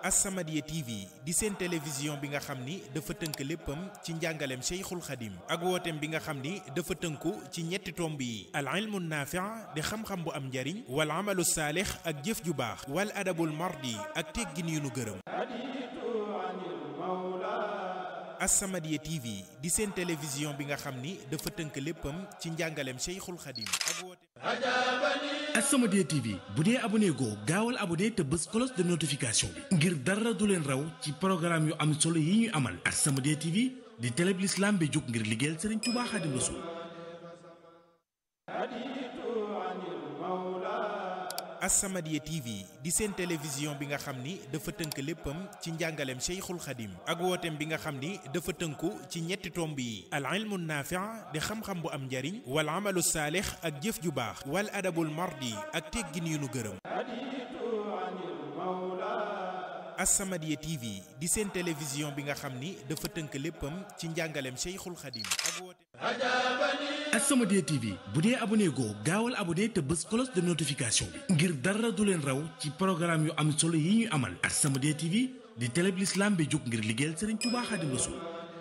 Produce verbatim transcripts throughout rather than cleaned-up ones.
As-Samadiyya T V di seen télévision bi nga xam ni dafa tënk léppam ci njàngaleem Cheikhul Khadim ak wooteem bi nga xam ni dafa tënku ci ñetti tomb yi al ilmu naafi' di xam-xam bu am njariñ wal amalu saalix ak jëf ju baax wal adabul mardi ak teggin yu nu gërëm. As-Samadiyya T V di seen télévision bi nga xam ni dafa tënk léppam ci njàngaleem Cheikhul Khadim ak wooteem. As-Samadiyya T V bu dee abonné goo gaawal abonné te bës cloche de notification bi ngir dara du leen raw ci programme yu am solo yi ñu amal. As-Samadiyya T V di télé bi l'islam bi jóg ngir liggéeyal Serigne Touba Khadim Rassoul. As-Samadiyya T V di seen télévision bi nga xam ni dafa tënk léppam ci njàngaleem Cheikhul Khadim ak wooteem bi nga xam ni dafa tënku ci ñetti tomb yi al ilmu naafi' di xam-xam bu am njariñ wal amalu saalix ak jëf ju baax wal adabul mardi ak teggin yu nu gërëm. As-Samadiyya T V di seen télévision bi nga xam ni dafa tënk léppam ci njàngaleem Cheikhul Khadim ak wooteem. As-Samadiyya T V bu dee abonné goo gaawal abonné te bës cloche de notification bi ngir dara du leen raw ci programme yu am solo yi ñu amal. As-Samadiyya T V di télé bi l'islam bi jóg ngir liggéeyal Serigne Touba Khadim Rassoul.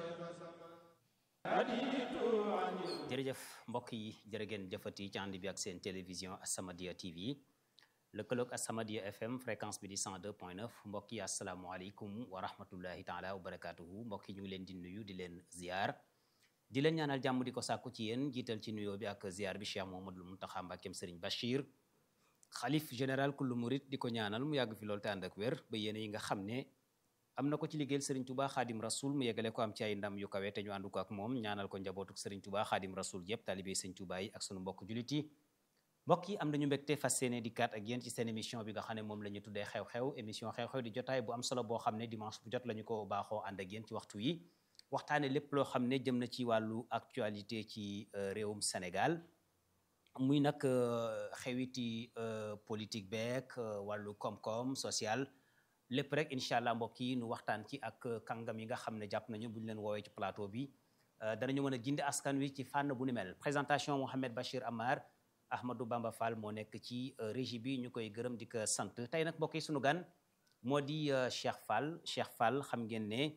jërëjëf mbokk yi jërë ngeen jëfati ci ànd bi ak seen télévision As-Samadiyya T V lëkkaloog As-Samadiyya F M fréquence bi di cent deux point neuf mbokk yi asalaamaaleykum wa rahmatullahi taala wa barakaatuhu mbokk yi ñu ngi leen di nuyu di leen ziar. di leen ñaanal jàmm di ko sàkku ci yéen jiital ci nuyoo bi ak ziar bi Cheikh Mouhamadoul Mountakha Mbacké Serigne Bachir xalif général kullu murid di ko ñaanal mu yàgg fi loolu te ànd ak wér ba yéen yi nga xam ne am na ko ci liggéeyal Serigne Touba Khadim Rassoul mu yeggale ko am ci ay ndam yu kawe te ñu àndu ko ak moom ñaanal ko njabootuk Serigne Touba Khadim Rassoul yëpp talibé Serigne Touba yi ak sunu mbokk julit yi mbokk yi am nañu mbégte fas yéene di kat ak yéen ci seen émission bi nga xam ne moom la ñu tuddee xew-xew émission xew-xew di jotaay bu am solo boo xam ne dimanche bu jot la ñu ko baaxoo ànd ak yéen ci waxtu yi waxtaane lépp loo xam ne jëm na ci wàllu actualité ci réewum Sénégal muy nag xewiti politique beek wàllu koom-koom social lépp rek incha allah mbokk yi nu waxtaan ci ak kàngam yi nga xam ne jàpp nañu bu ñu leen woowee ci plateau bi danañu mën a gindi askan wi ci fànn bu ni mel. présentation Mouhamed Bachir Amar Ahmadou Bamba Fall moo nekk ci régie bi ñu koy gërëm di ko sant tey nag mbokk yi sunu gan moo di Cheikh Fall Cheikh Fall xam ngeen ne.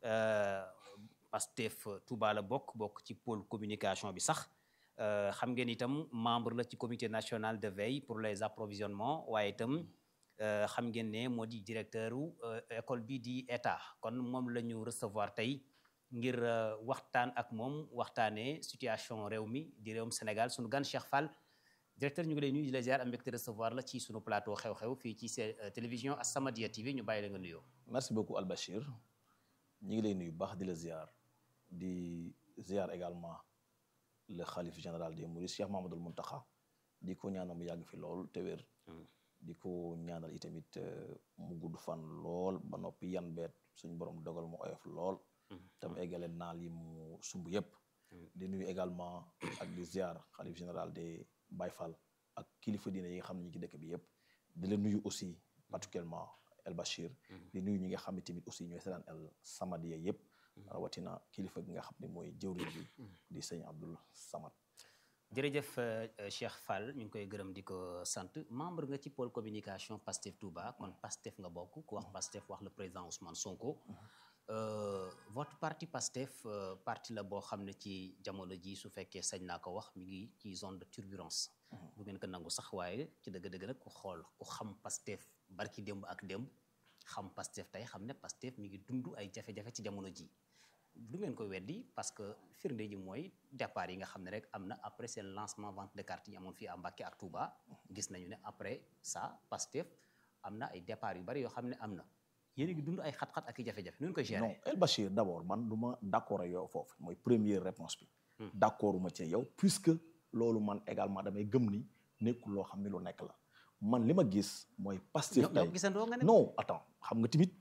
Pastef Touba la bokk bokk ci pôle communication bi sax xam ngeen itam membre la ci comité national de veille pour les approvisionnements waaye itam xam ngeen ne moo di directeur u école bi di état kon moom la ñu recevoir tey ngir waxtaan ak moom waxtaanee situation réew mi di réewum Sénégal sunu gan Cheikh Fall directeur ñu ngi lay nuyu di la ziar am mbégte recevoir la ci sunu plateau xew-xew fii ci télévision As-Samadiyya T V ñu bàyyi la nga nuyoo. merci beaucoup Al Bachir ñu ngi lay nuyu baax di la ziar. di ziar également le xalif général des mourides Cheikh Mouhamadoul Mountakha di ko ñaanal mu yàgg fi lool te wér di ko ñaanal itamit mu gudd fan lool ba noppi yan beet suñ borom dogal mu oyof lool tam eggale naal yi mu sumb yëpp di nuyu également ak di ziar xalif général des Baye Fall ak kilifa diine yi nga xam ne ñi ci dëkk bi yëpp di la nuyu aussi particulièrement El Bachir di nuyu ñi nga xam ne tamit aussi ñooy seetaan El Samadiyya yëpp rawatina kilifa gi nga xam ne mooy jëwriñ bi di sëñ Abdoul Samad. jërëjëf Cheikh Fall ñu ngi koy gërëm di ko sant membre nga ci pôle communication Pastef Touba kon Pastef nga bokk ku wax Pastef wax le président Ousmane Sonko. votre parti Pastef parti la boo xam ne ci jamono ji su fekkee sañ naa ko wax mi ngi ci zone de turbulence. bu ngeen ko nangu sax waaye ci dëgg-dëgg nag ku xool ku xam Pastef barki démb ak démb xam Pastef tey xam ne Pastef mi ngi dund ay jafe-jafe ci jamono ji. du ngeen ko weddi parce que firnde ji mooy départ yi nga xam ne rek am na après seen lancement vente de carte yi amoon fii à Mbacké ak Touba gis nañu ne après ça Pastef am na ay départ yu bari yoo xam ne am na yéen a ngi dund ay xat-xat ak i jafe-jafe nu ngeen koy gérer. non El Bachir d' abord man du ma d' accord ak yow foofu mooy première réponse bi. d' accord ma ci yow puisque loolu man également damay gëm ni nekkul loo xam ne lu nekk la man li ma gis mooy. Pastef tey non attends xam nga tamit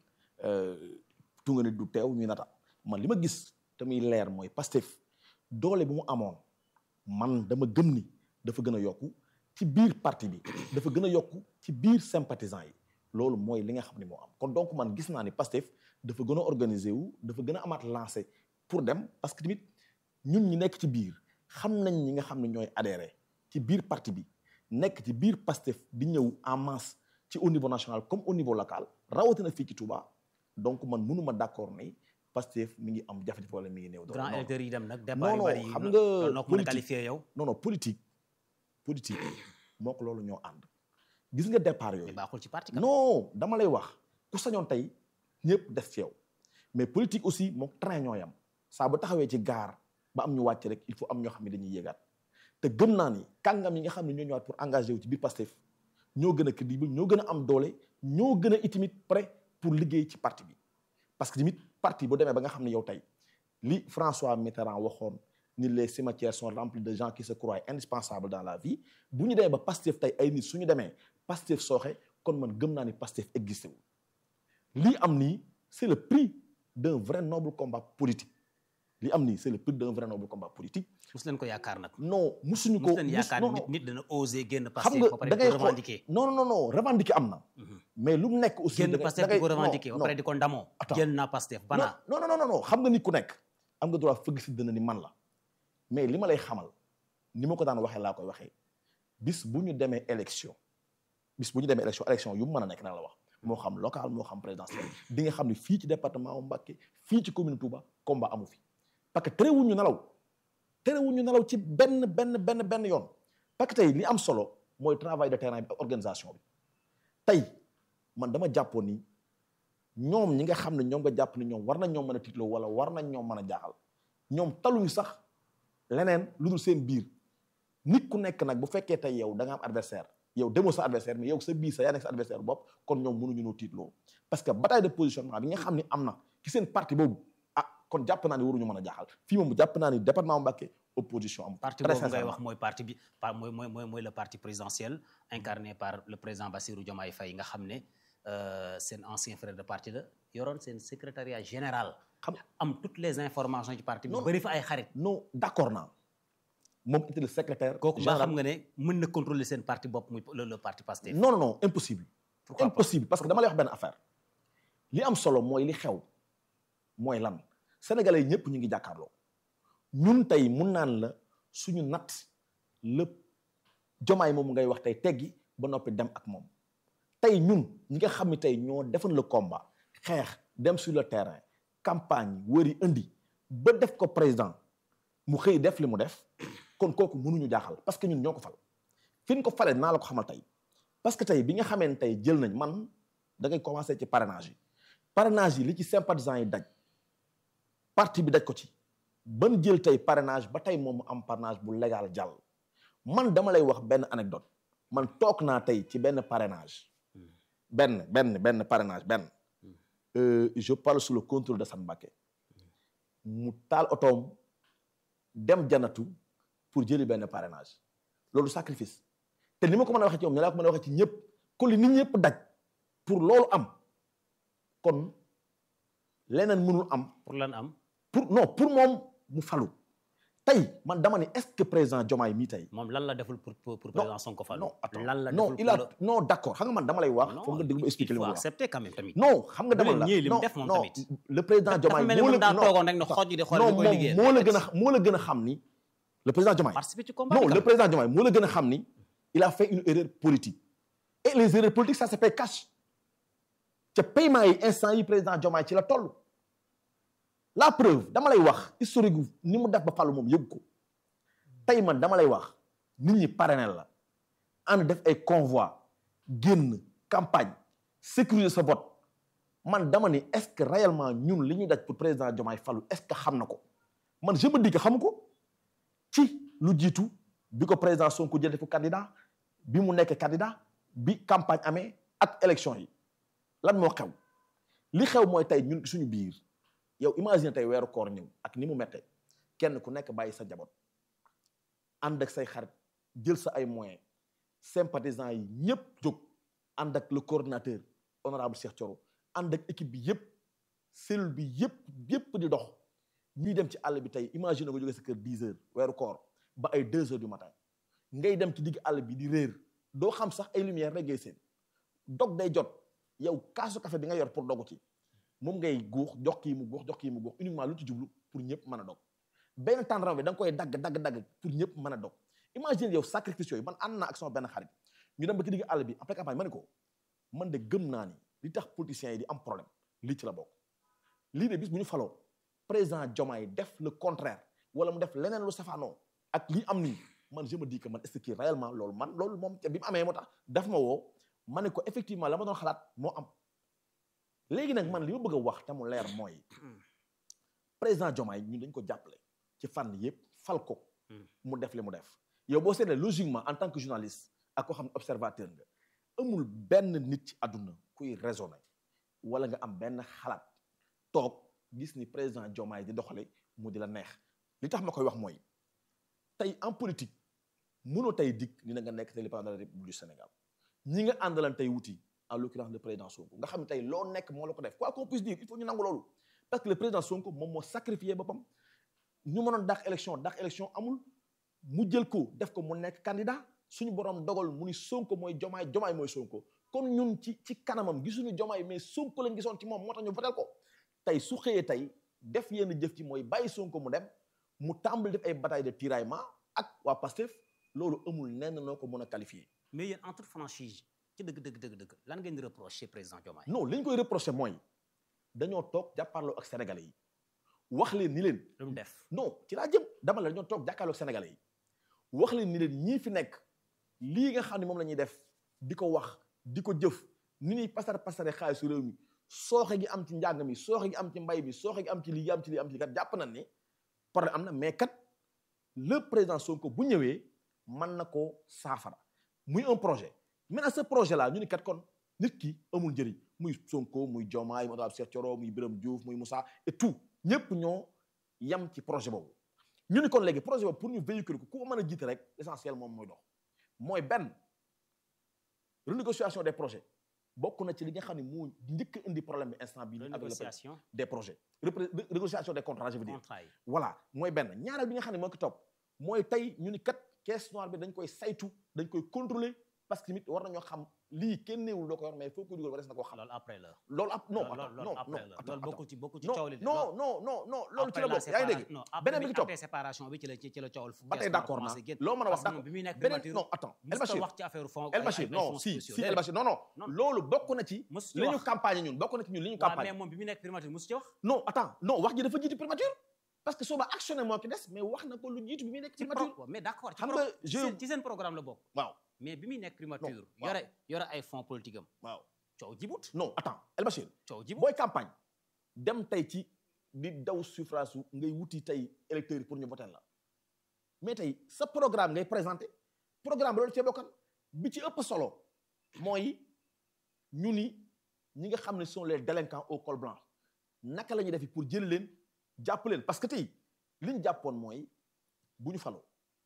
tu nga ne du teew ñuy nata man li ma gis tamit leer mooy Pastef doole bi mu amoon man dama gëm ni dafa gën a yokku ci biir parti bi dafa gën a yokku ci biir sympathisants yi loolu mooy li nga xam ne moo am kon donc man gis naa ni Pastef dafa gën a organiser wu dafa gën a amaat lancé pour dem parce que tamit ñun ñi nekk ci biir xam nañ ñi nga xam ne ñooy adhéré ci biir parti bi nekk ci biir Pastef di ñëw en masse ci au niveau national comme au niveau local rawatina fii ci Touba donc man mënuma d'accord ni Pastef mi ngi am jafe-jafe wala mi ngi néew doole. grand électeurs yi dem nag. non non xam nga noo ko mën a qualifier yow. non non politique politique moo ko loolu ñoo ànd gis nga départ yooyu. baaxul ci parti non dama lay wax ku sañoon tey ñëpp des ci yow mais politique aussi moom train ñoo yam saa bu taxawee ci gaar ba am ñu wàcc rek il faut am ñoo xam ne dañuy yéegaat te gëm naa ni kàngam yi nga xam ne ñoo ñëwaat pour engagé wu ci biir Pastef ñoo gën a crédible ñoo gën a am doole ñoo gën a itamit prêt pour liggéey ci parti bi parce que tamit parti bu demee ba nga xam ne yow tey li François Mitterrand waxoon ni les cimetières sont remplis de gens qui se croient indispensables dans la vie bu ñu demee ba Pastef tey ay nit suñu demee Pastef sooxe kon man gëm naa ni Pastef existé wul lii am nii c'est le prix d'un vrai noble combat politique li am nii c'est le prix d'un vrai noble combat politique. mus leen ko yaakaar nag. non musuñu ko mus leen yaakaar nit nit dana oser génn Pastef. xam nga ba pare da di ngay ko revendiquer. non non non revendiquer am na. mais lu mu nekk aussi. génn Pastef di ko revendiquer ba pare di ko ndamoo. génn naa Pastef bana. non non non non xam nga nit ku nekk am nga droit fëgg si dënn ni man la mais li ma lay xamal ni ma ko daan waxee laa koy waxee bis bu ñu demee élection bis bu ñu demee élection élection yu mu mën a nekk naa la wax moo xam local moo xam présidentiel di nga xam ne fii ci département wu Mbacké fii ci commune Touba combat amu fi parce que terewuñ ñu nelaw terewuñ ñu nelaw ci benn benn benn benn yoon parce que tey li am solo mooy travail de terrain bi ak organisation bi tey man dama jàppoon ni ñoom ñi nga xam ne ñoom nga jàpp ni ñoom war nañ ñoom mën a tiitloo wala war nañ ñoom mën a jaaxal ñoom taluñu sax leneen lu dul seen biir nit ku nekk nag bu fekkee tey yow da nga am adversaire yow demoo sa adversaire mais yow sa biir sa yaa nekk sa adversaire bopp kon ñoom mënuñu noo tiitloo parce que bataille de positionnement bi nga xam ni am na ci seen parti boobu ah kon jàpp naa ni waruñu mën a jaaxal fii moom jàpp naa ni département Mbacké opposition am. parti boobu ngay wax mooy parti bi par mooy mooy mooy mooy le parti présidentiel incarné par le président Bassirou Diomaye Faye nga xam ne seen ancien frère de parti la yoroon seen secrétariat général. xam am toutes les informations ci parti bi. bëri fa ay xarit. non d'accord naa moom était le secrétaire. kooku ba xam nga ne mën na contrôler seen parti bopp muy le parti Pastef. non non non impossible. pourquoi impossible parce que dama lay wax benn affaire li am solo mooy li xew mooy lan sénégalais yi ñëpp ñu ngi jàkkaarloo ñun tey mun naan la suñu natt lépp jomaay moom ngay wax tey teggi ba noppi dem ak moom tey ñun ñi nga xam ne tey ñoo defoon le combat xeex dem sur le terrain campagne wëri indi ba def ko président mu xëy def li mu def kon kooku mënuñu jaaxal parce que ñun ñoo ko fal fi ñu ko falee naa la ko xamal tey parce que tey bi nga xamee ne tey jël nañ man da ngay commencer ci parrainage yi parrainage yi li ci sympathisants yi daj parti bi daj ko ci ban jël tey parrainage ba tey moom mu am parrainage bu légal jàll man dama lay wax benn anecdote man toog naa tey ci benn parrainage benn benn benn parrainage benn euh, je parle sous le contrôle de San Mbacké mu taal otoom dem janatu pour jëli benn parrainage loolu sacrifice te ni ma ko mën a waxee ci ñoom ñu laa ko mën a waxee ci ñëpp ko li nit ñëpp daj pour loolu am kon leneen mënul am. pour lan am. pour non pour moom mu falu tey man dama ni est-ce que président Diomaye mii tey. moom lan la deful pour pour pour président Sonko falu. non attends lan la non deful il a non d'accord xam nga man dama lay wax. non foog nga déglu ma expliquer li il ma faut wax. accepter quand même tamit. non xam nga dama la non def moom non tamit. le président Diomaye dafa mel ni moom daa toogoon rek ne xooj di xool non di koy liggéey. moom moo la gën a moo la gën a xam ni le président Diomaye. participer ci combat non bi le président Diomaye moo la gën a xam ni il a fait une erreur politique et les erreurs politiques ça se paye cash ca paiement yi instant yi président Diomaye ci la toll la preuve dama lay wax historique gu ni mu def ba fàllu moom yëg ko tey man dama lay wax nit ñi parrainé la ànd def ay convoi génn campagne sécuriser sa vote man dama ni est-ce que réellement ñun li ñu daj pour président Diomaye fàllu est-ce que xam na ko man je me dis que xamu ko ci lu jiitu bi ko président Sonko jël defu candidat bi mu nekk candidat bi campagne amee ak élection yi lan moo xew li xew mooy tey ñun suñu biir yow imagine tey weeru koor ñëw ak ni mu mettee kenn ku nekk bàyyi sa njaboot ànd ak say xarit jël sa ay moyens sympathisants yi ñëpp jóg ànd ak le coordinateur honorable Cheikh Thioro ànd ak équipe bi yëpp cellule bi yëpp yëpp di dox ñuy dem ci àll bi tey imagine nga jógee sa kër dix heures weeru koor ba ay deux heures du matin ngay dem ci digg àll bi di réer doo xam sax ay lumière rek ngay seen dog day jot yow kaasu café bi nga yor pour dogu ci moom ngay guux jox kii mu guux jox kii mu guux uniquement lu ci jublu pour ñëpp mën a dog benn tàndaram bi da nga koy dagg dagg dagg pour ñëpp mën a dog imagine yow sacrifice yooyu man ànd naa ak sama benn xarit ñu dem ba ci digg àll bi après campagne ma ne ko man de gëm naa ni li tax politiciens yi di am problème lii ci la bokk lii de bis bu ñu faloo président Diomaye def le contraire wala mu def leneen lu safaanoo ak lii am nii man je me dis que man est-ce que réellement loolu man loolu moom bi mu amee moo tax daf ma woo ma ne ko effectivement la ma doon xalaat moo am léegi nag man li ma bëgg a wax te mu leer mooy président Diomaye ñun dañ ko jàppale ci fànn yëpp fal ko mu def li mu def yow boo seetlee logiquement en tant que journaliste ak koo xam ne observateur nga amul benn nit ci àdduna kuy raisonné wala nga am benn xalaat toog gis ni président Diomaye di doxale mu di la neex li tax ma koy wax mooy tey en politique mënoo tey dikk ni na nga nekk tey le président de la République du Sénégal ñi nga àndalan tey wuti en l'occurrence le président Sonko nga xam ne tey loo nekk moo la ko def quoi qu'on puisse dire il faut ñu nangu loolu parce que le président Sonko moom moo sacrifié boppam ñu mënoon dàq élection dàq élection amul mu jël ko def ko mu nekk candidat suñu borom dogal mu ni Sonko mooy Diomaye Diomaye mooy Sonko kon ñun ci ci kanamam gisuñu Diomaye mais Sonko lañ gisoon ci moom moo tax ñu votel ko tey su xëyee tey def yenn jëf ci mooy bàyyi Sonko mu dem mu tàmbali def ay bataille de tiraillement ak waa Pastef loolu amul nenn noo ko mën a qualifier. mais yéen en toute franchise ci dëgg dëgg dëgg dëgg lan ngeen di reprocher président Diomaye. non li ñu koy reprocher mooy dañoo toog jàppaarloo ak sénégalais yi wax leen ni leen. lu mu def non ci laa jëm dama la dañoo toog jàkkaarloo ak sénégalais yi wax leen ni leen ñii fi nekk lii nga xam ne moom la ñuy def di ko wax di ko jëf ni ñuy pasar pasare xaalisu réew mi sooxe gi am ci njàng mi sooxe gi am ci mbay bi sooxe gi am ci lii am ci lii am ci lii kat jàpp nañ ni problème am na mais kat le président Sonko bu ñëwee mën na koo saafara muy un projet maintenant ce projet là ñu ni kat kon nit ki amul njëriñ muy Sonko muy Diomaye muy Abdou Cheikh Thioro muy Birame Diouf muy Moussa et tout ñëpp ñoo yam ci projet boobu ñu ni kon léegi projet boobu pour ñu véhiculer ko ku ko mën a jiite rek l'essentiel moom mooy dox mooy benn renégociation des projets bokk na ci li nga xam ne moo njëkk a indi problème bi instant bii. renégociation des projets renégociation des contrats je veux dire. contrat yi voilà mooy benn ñaareel bi nga xam ne moo ko topp mooy tey ñu ni kat caisse noire bi dañ koy saytu dañ koy contrôler parce que tamit war nañoo xam lii kenn néewul doo ko yor mais foo ko dugal ba des na koo xam. loolu après la. loolu ab non loolu non non loolu bokkul ci bokkul ci coow li. non non non non loolu ci la bokk yaa ngi dégg. beneen bi ci topp après séparation bi ci la ci la coowal. ba tey d'accord naa loo mën a wax d'accord bi muy nekk beneen non attends El Bachir wax ci affaire fond El Bachir non si si El Bachir non non loolu bokk na ci li ñu campagne ñun bokk na ci ñun li ñu campagne mais moom bi muy nekk primature mosu ci wax. non attends non wax ji dafa jiitu primature parce que soo ba actionné moo ci des mais wax na ko lu jiitu bi muy nekk primature mais d'accord xam nga je ci seen programme la bokk. waaw mais bi muy nekk primature yore yore ay fonds politique am waaw coow jibut non attends El Bachir coow jibut booy campagne dem tey ci di daw suffrage su ngay wuti tey électeurs yi pour ñu voter la mais tey sa programme ngay présenté programme bi loolu cee bokkan bi ci ëpp solo mooy ñu ni ñi nga xam ne sont les délinquants au col blanc naka la ñuy defi pour jël leen jàpp leen parce que tey li ñu jàppoon mooy bu ñu faloo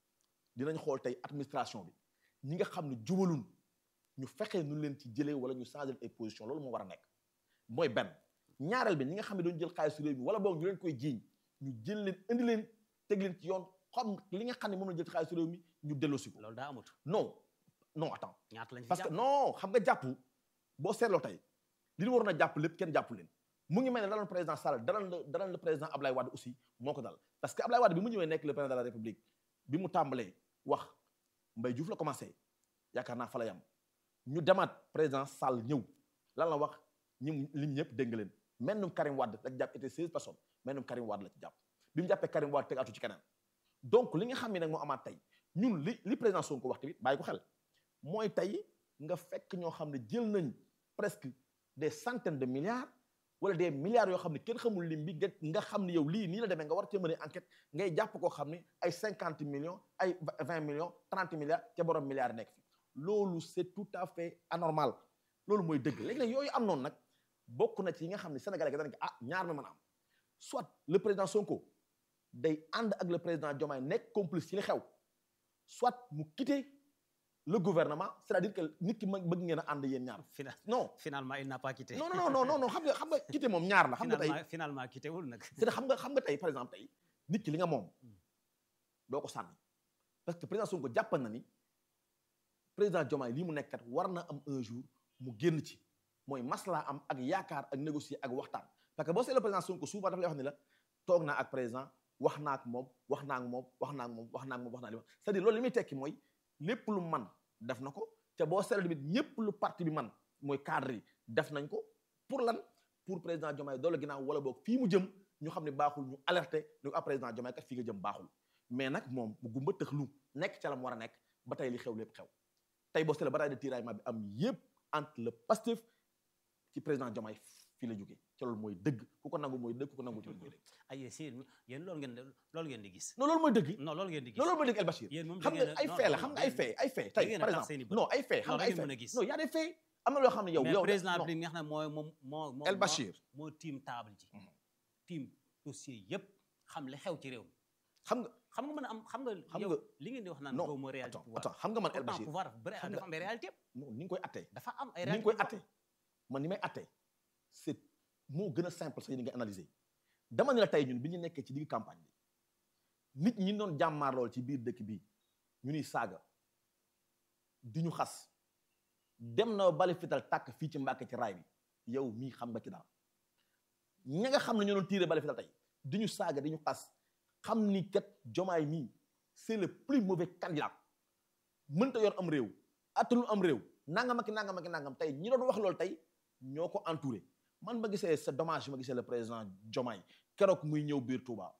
dinañ xool tey administration bi ñi nga xam ne jubalun ñu fexe nu leen ci jëlee wala ñu changer ay position loolu moo war a nekk mooy benn ñaareel bi ñi nga xam ne doon jël xaalisu réew mi wala boog ñu leen koy jiiñ ñu jël leen indi leen teg leen ci yoon xam li nga xam ne moom la jël xaalisu réew mi ñu delloosi ko. loolu daa amut. non non attends. ñaata lañ fi parce que jàpp non xam nga jàpp boo seetloo tey li ñu waroon a jàpp lépp kenn jàpp leen mu ngi mel ne daloon président Sall daloon le daloon le président Ablaye Wade aussi moo ko dal parce que Ablaye Wade bi mu ñëwee nekk le président de la République bi mu tàmbalee wax Mbaye Diouf la commencé yaakaar naa fa la yam ñu demaat président Sall ñëw lan la wax ñi lim ñëpp dégg nga leen mennum Karim Wade la ci jàpp était seize personnes mennum Karim Wade la ci jàpp bi mu jàppee Karim Wade tegaatu ci keneen donc li nga xam ne nag moo amaat tey ñun li li président Sonko wax tamit bàyyi ko xel mooy tey nga fekk ñoo xam ne jël nañ presque des centaines de milliards wala des milliards yoo xam ne kenn xamul lim bi nga xam ne yow lii nii la demee nga war cee mën a enquête ngay jàpp koo xam ne ay cinquante millions ay vingt millions trente milliards ca borom milliards nekk fi loolu c'est tout à fait anormal loolu mooy dëgg léegi nag yooyu am noonu nag bokk na ci yi nga xam ne Sénégalais gi dañ ko ah ñaar na mën a am soit le président Sonko day ànd ak le président Diomaye nekk complice ci li xew soit mu quitter le gouvernement c'est-à-dire que nit ki ma bëgg ngeen a ànd yéen ñaar. non finalement il n'a pas quitté. non non non non non xam nga xam nga quitté moom ñaar la. xam nga tey finalement quitté wul nag. c'est xam nga xam nga tey par exemple tey nit ki li nga moom doo ko sànni parce que président Sonko jàppan na ni président Diomaye lii mu nekkat war na am un jour mu génn ci mooy maslaa am ak yaakaar ak négocier ak waxtaan parce que boo seetloo président Sonko souvent dafa lay wax ni la toog naa ak président wax naa ak moom wax naa ak moom wax naa ak moom wax naa ak moom wax naa ak c'est-à-dire loolu li muy tekki mooy lépp lu man def na ko te boo seetlu tamit ñëpp lu parti bi man mooy cadre yi def nañ ko pour lan pour président Diomaye doole ginnaaw wala boog fii mu jëm ñu xam ne baaxul ñu alerté ne ko ah président Diomaye kat fii nga jëm baaxul mais nag moom mu gumba tëx lu nekk ca la mu war a nekk ba tey li xew lépp xew tey boo seetlee bataille de tiraillement bi am yépp entre le Pastef ci président Diomaye fii la jógee ca loolu mooy dëgg ku ko nangu mooy dëgg ku ko nangu ci mooy dëgg. ay si yéen loolu ngeen loolu ngeen di gis. non loolu mooy dëgg. non loolu ngeen di gis non loolu mooy dëgg El Bachir. xam nga ay fait la xam nga ay fait ay fait tey par exemple non ay fait xam nga ay fait non y a des faits am na loo xam ne yow yow mais président bi nga xam ne mooy moom moo moo El Bachir moo tiim table ji tiim dossier yëpp xam li xew ci réew mi xam nga xam nga mën a am xam nga xam yow nga li ngeen di wax naan non doo ma réalité attends xam nga man El Bachir pouvoir dafa am ay réalité non ni nga koy attee dafa am ay ni nga koy attee man ni may attee c'est moo gën a simple sax ni nga analyser dama ne la tey ñun bi ñu nekkee ci digg campagne bi nit ñi doon jàmmaar lool ci biir dëkk bi ñu ni saaga di ñu xas dem na bali fital tàkk fii ci Mbàkke ci raay bi yow mii xam nga ci dara ña nga xam ne ñoo doon tiire bali fital tey di ñu saaga di ñu xas xam ni kat Diomaye mii c'est le plus mauvais candidat mënta yor am réew attanul am réew nangam ak nangam ak nangam tey ñi doon wax loolu tey ñoo ko entouré man ma gisee c'est dommage ma gisee le président Diomaye keroog muy ñëw biir Touba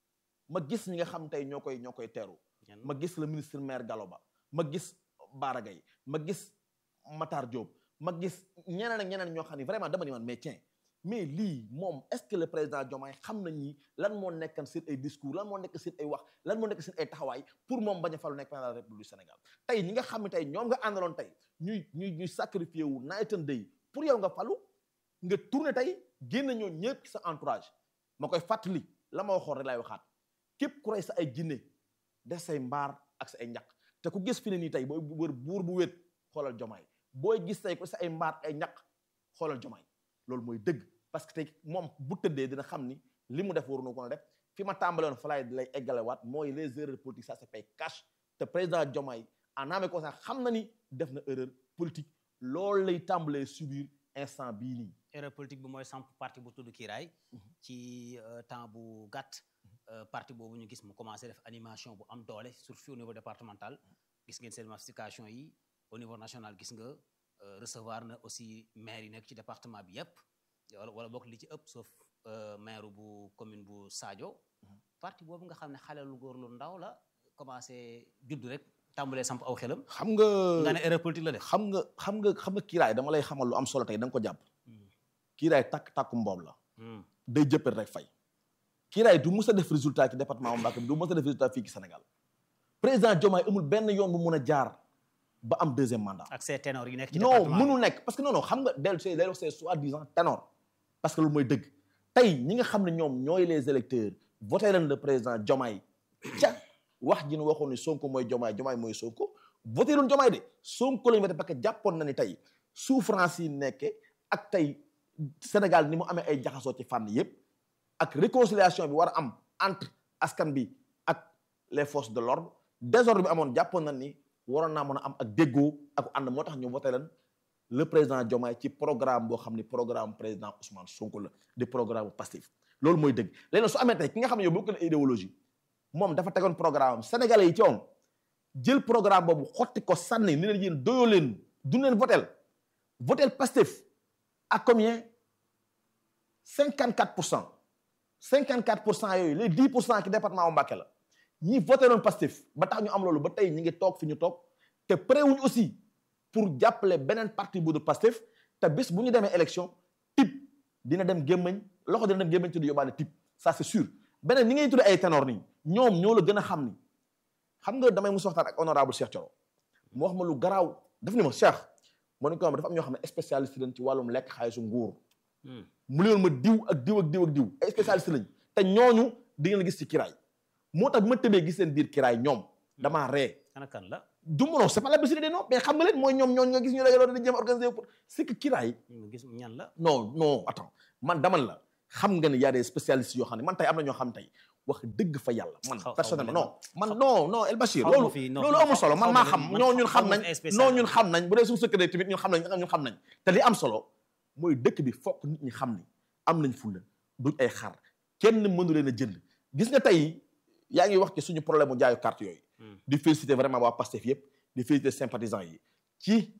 ma gis ñi nga xam tey ñoo koy ñoo koy teeru ma gis le ministre maire Gallo Ba ma gis Bara Gaye ma gis Matar Diop ma gis ñeneen ak ñeneen ñoo xam ne vraiment dama ni man mais tiens mais lii moom est-ce que le président Diomaye xam nañ ni lan moo nekkan seen ay discours lan moo nekk seen ay wax lan moo nekk seen ay taxawaay pour moom bañ a falu nekk président de la République du Sénégal tey ñi nga xam ne tey ñoom nga àndaloon tey ñuy ñuy ñuy sacrifié wu night and day pour yow nga falu nga tourné tey génn ñoo ñëpp ci sa entourage ma koy fàttali la ma waxoon rek laay waxaat képp ku rey sa ay jinne def say mbaar ak sa ay ñaq te ku gis fi ne nii tey booy wër buur bu wét xoolal Diomaye booy gis tey ko sa ay mbaar ay ñaq xoolal Diomaye loolu mooy dëgg parce que tey moom bu tëddee dina xam ni li mu def waru na ko a def fi ma tàmbale woon fa laay lay eggalewaat mooy les erreurs politiques ça se paye cash te président Diomaye en âme et conscience xam na ni def na erreur politique loolu lay tàmbalee subir instant bii nii. erreur politique bi mooy samp parti bu tudd Kiiraay ci temps bu gàtt parti boobu ñu gis mu commencé def animation bu am doole surtout au niveau départemental gis ngeen seen massification yi au niveau national gis nga recevoir na aussi maire yi nekk ci département bi yépp wala wala bokk li ci ëpp sauf maire bu commune bu Sadio parti boobu nga xam ne xale lu góor lu ndaw la commencé judd rek tàmbalee samp aw xelam. xam nga nga ne erreur politique la def. xam nga xam nga xam nga Kiiraay dama lay xamal lu am solo tey da nga ko jàpp. Kiiraay takk takku mboob la. day jëppal rek fay. Kiiraay du mës a def résultat ci département Mbacké bi du mës a def résultat fii ci Sénégal président Diomaye amul benn yoon bu mun a jaar ba am deuxième mandat. ak ces ténors yi nekk ci département non mënul nekk parce que non non xam nga dellu see day wax c'est soi-disant ténor parce que lu mooy dëgg tey ñi nga xam ne ñoom ñooy les électeurs voté leen le président Diomaye ca wax ji nu waxoon ni Sonko mooy Diomaye Diomaye mooy Sonko voté loon Diomaye de Sonko lañu voté parce que jàppoon na ni tey souffrance yi nekke ak tey Sénégal ni mu amee ay jaxasoo ci fànn yépp ak réconciliation bi war a am entre askan bi ak les forces de l'ordre désordre bi amoon jàppoon na ni waroon naa mën a am ak déggoo ak ànd moo tax ñu voté leen le président Diomaye ci programme boo xam ni programme président Ousmane Sonko la di programme Pastef loolu mooy dëgg léegi su amee tey ki nga xam ne yow bokk na idéologie moom dafa tegoon programme sénégalais yi ci woon jël programme boobu xotti ko sànni ni leen yéen doyoo leen du leen votel votel Pastef à combien cinquante quatre pour cent cinquante quatre pour cent yooyu les dix pour cent ci département Mbacké la ñi voté loon Pastef ba tax ñu am loolu ba tey ñi ngi toog fi ñu toog te pré wuñ aussi pour jàppale beneen parti bu dul Pastef te bis bu ñu demee élection type dina dem gémmañ loxo dina dem gémmañ te du yóbbaale type ça c'est sûr beneen ñi ngay tuddee ay ténor nii ñoom ñoo la gën a xam ni xam nga damay mus waxtaan ak honorable Cheikh Thioro mu wax ma lu garaaw daf ni ma Cheikh moo ne ko dafa am ñoo xam ne spécialiste lañ ci wàllum lekk xaalisu nguur mu leen ma diw ak diw ak diw ak diw ay spécialiste lañ te ñooñu di ngeen gis ci Kiiraay moo tax bi ma tëbee gis leen biir Kiiraay ñoom damaa ree ana kan la du non c'est pas la possibilité non mais xam nga leen mooy ñoom ñooñu nga gis ñu dajaloo di jéem a organiser pour c'est que Kiiraay gis ñan la non non attends man daman la xam nga ne y a des spécialistes yoo xam ne man tey am na ñoo xam tey wax dëgg fa yàlla man personnellement non man non non El Bachir loolu loolu amul solo man maa xam ñoo ñun xam nañ non ñun xam nañ bu dee suñu secret tamit ñun xam nañ ñun xam nañ te li am solo mooy dëkk bi fokk nit ñi xam ni am nañ fulla duñ ay xar kenn mënu leen a jënd gis nga tey yaa ngi wax ci suñu problème mu jaayu carte yooyu di féliciter vraiment waa Pastef yëpp di féliciter sympathisants yi ci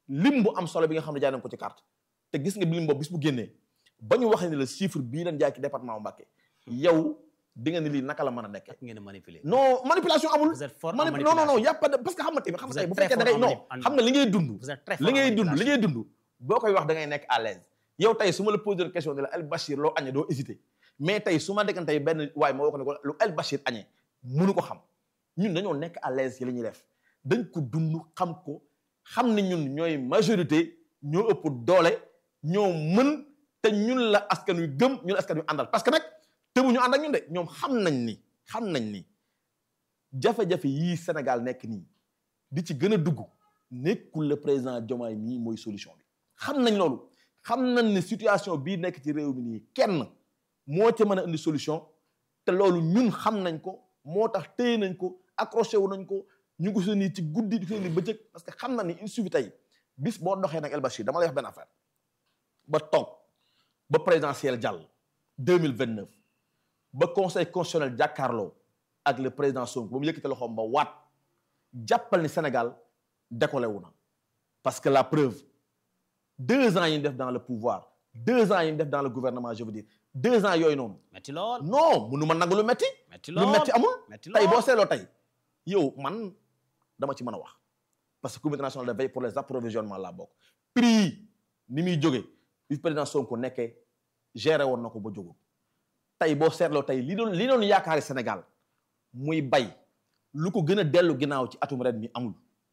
lim bu am solo bi nga xam ne jaay nañ ko ci carte te gis nga lim boobu bis bu génnee ba ñu waxee ne la chiffre bii lañ jaay ci département Mbacké yow di nga ni lii naka la mën a nekkee. ak ngeen a manipuler. non manipulation amul. vous êtes fort en Manip- manipulation non non non y a pas de parce que xam nga tey xam nga tey bu Vous êtes fekkee da très ngay fort non en- xam nga li ngay dund. vous êtes très fort li en ngay dund li manipulation. ngay dund boo koy wax da ngay nekk à l'aise yow tey su ma la posé question ne la El Bachir loo añee doo hésité mais tey su ma déggan tey benn waaye ma wax ne ko lu El Bachir añee mënu ko xam ñun dañoo nekk à l'aise ci li ñuy def dañ ko dund xam ko xam ne ñun ñooy majorité ñoo ëpp doole ñoo mën te ñun la askan wi gëm ñun la askan wi àndal parce que nag tëbu ñu ànd ak ñun de ñoom xam nañ ni xam nañ ni jafe-jafe yii Sénégal nekk nii di ci gën a dugg nekkul le président Diomaye mii mooy solution bi xam nañ loolu xam nañ ne situation bii nekk ci réew mi nii kenn moo ca mën a indi solution te loolu ñun xam nañ ko moo tax téye nañ ko accroché wu nañ ko ñu ngi ko nii ci guddi di ko nii bëccëg parce que xam na ni il suffit tey bis boo doxee nag El Bachir dama lay wax benn affaire ba toog ba présidentiel jàll deux mille vingt neuf ba conseil constitutionnel jàkkaarloo ak le président Sonko ba mu yëkkati loxoom ba waat jàppal ni Sénégal décollé wu na parce que la preuve deux ans yi ñu def dans le pouvoir deux ans yi ñu def dans le gouvernement je veux dire deux ans yooyu noonu. metti lool non munu ma nangu lu metti. metti lu lool metti amul. metti lool tey boo seetloo tey yow man dama ci mën a wax parce que comité national de veille pour les approvisionnements laa bokk prix yi ni muy jógee bi président Sonko nekkee géré woon na ko ba jógul tey boo seetloo tey li doon li doon yaakaari Sénégal muy bay lu ko gën a dellu ginnaaw ci atum ren mi amul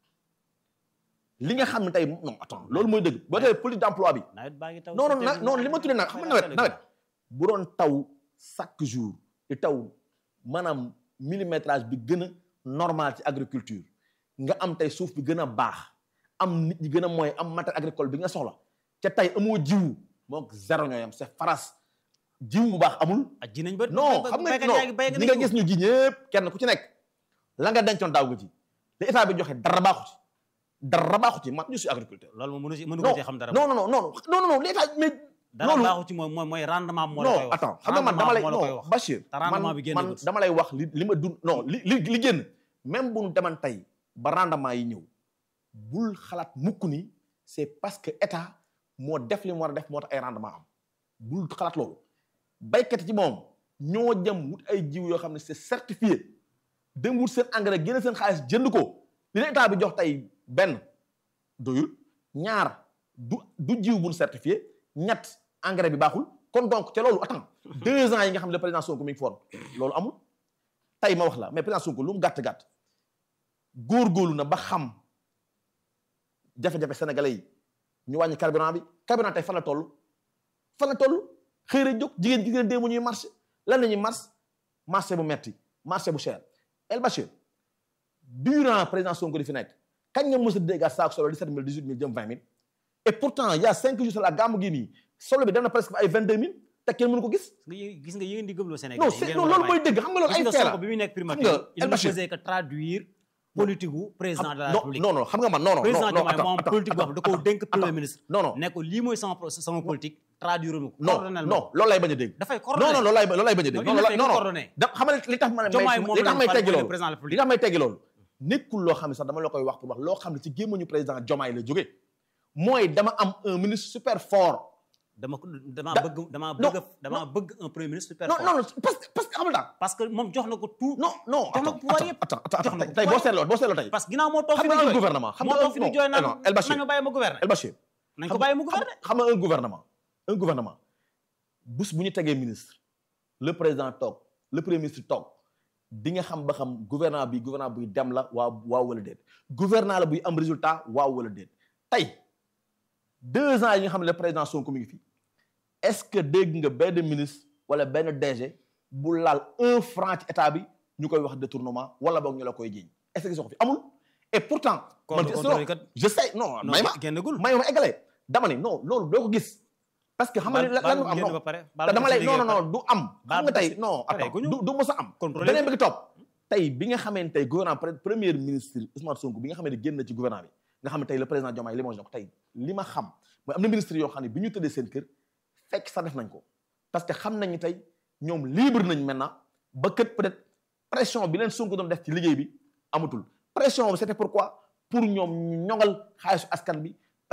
li nga xam ne tey non attends loolu mooy dëgg boo tey politique d'emploi bi nawet baa ngi taw non non na non li ma tuddee nag xam nga nawet nawet bu doon taw chaque jour di taw maanaam millimétrage bi gën a normal ci agriculture nga am tey suuf bi gën a baax am nit ñi gën a mooy am matériel agricole bi nga soxla ca tey amoo jiwu moom zéro ñooyam c'est faras jiw bu baax amul. ah ji nañ ba non xam nga non ñi nga gis ñu ji ñëpp kenn ku ci nekk la nga dencoon daaw nga ji te état bi joxe dara baaxu ci dara baaxu ci man ñu suis agriculteur. loolu moom mënu si mënu ko ci xam dara. non non non non non non l'état mais. dara baaxu ci mooy mooy rendement moo la koy wax. non attends xam nga man dama lay non Bachir man man dama lay wax li li ma dund non li li li génn même bu ñu deman tey ba rendement yi ñëw bul xalaat mukk ni c'est parce que état moo def li mu war a def moo tax ay rendement am bul xalaat loolu baykat ci moom ñoo jëm wut ay jiw yoo xam ne c'est certifié dem wut seen engrais génne seen xaalis jënd ko li leen état bi jox tey benn doyul ñaar du du jiw buñ certifié ñett engrais bi baaxul kon donc te loolu attends deux ans yi nga xam ne le président Sonko mi ngi foon loolu amul tey ma wax la mais président Sonko lu mu gàtt-gàtt góorgóorlu na ba xam jafe-jafe sénégalais yi ñu wàññi carburant bi carburant tey fan la toll fan la toll xëy na jóg jigéen jigéen déemu ñuy marché lan la ñuy marché marché bu metti marché bu cher El Bachir durant président Sonko di fi nekk kañ nga mos a dégg saako solo dix-sept mille dix-huit mille jëm vingt mille et pourtant il y a cinq jours sur la gàmmu gi nii solo bi dem na presque ay vingt-deux mille te kenn mënu ko gis. gis nga yéen di gëmloo Sénégal non c'est non loolu mooy dëgg xam nga loolu ay fee la bi muy nekk primature il ne faisait que traduire politique gu président de la République. non non xam nga man non non président non Diomaye moom politique boo xam da koo dénk premier ministre. non non ne ko lii mooy sama sama politique traduire nu ko. non non loolu lay bañ a dégg. dafay coordonné non non loolu lay loolu lay bañ a dégg. non non non coordonné. da xam nga li tax ma Diomaye moom li tax may teggi loolu président de la République. li tax may teggi loolu nekkul loo xam ne sax dama la koy wax pour wax loo xam ne ci gémmañu président Diomaye la jógee mooy dama am un ministre super fort. dama ko dama bëgg dama bëgg dama bëgg un premier ministre super fort. non non parce que parce que xam nga parce que moom jox na ko tout. non non jox na ko pouvoir yëpp. attends attends tey boo seetloo boo seetloo tey. parce que ginnaaw moo toog fi xam nga un gouvernement xam nga moo toog fi di jooy naan El Bachir nañu bàyyi ma gouverner. El Bachir nañ ko bàyyi mu gouverner. xam nga un gouvernement un gouvernement bés bu ñu tegee ministre le président toog le premier ministre toog di nga xam ba xam gouvernement bi gouvernement buy dem la waaw waaw wala déet gouvernement la buy am résultat waaw wala déet tey deux ans yi nga xam ne le président Sonko mi ngi fi est-ce que dégg nga benn ministre wala benn D G bu laal un franc ci état bi ñu koy wax détournement wala boog ñu la koy jiiñ est-ce que soo ko fi amul et pourtant. man je sais non may ma may ma eggale dama ne non loolu doo ko gis. parce que xam nga lan lan am non te dama lay non non non du am. xam nga tey non attends du du mos a am. beneen bi gi topp tey bi nga xamee ne tey gouvernement premier ministre Ousmane Sonko bi nga xamee ne génn na ci gouvernement bi nga xam ne tey le président Diomaye limogé na ko tey li ma xam mooy am na ministre yoo xam ne bi ñu tëddee seen kër fekk sax def nañ ko parce que xam nañ ni tey ñoom libre nañ maintenant ba kët peut-être pression bi leen Sonko doon def ci liggéey bi amatul pression bi c'était pourquoi pour ñoom ñu ñoŋal xaalisu askan bi